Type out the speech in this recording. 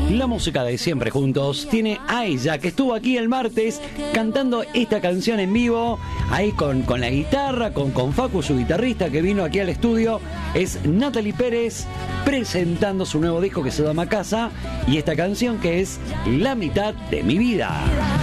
La música de Siempre Juntos tiene a ella, que estuvo aquí el martes cantando esta canción en vivo, ahí con la guitarra, con Facu, su guitarrista, que vino aquí al estudio. Es Natalie Pérez presentando su nuevo disco que se llama Casa, y esta canción que es La mitad de mi vida.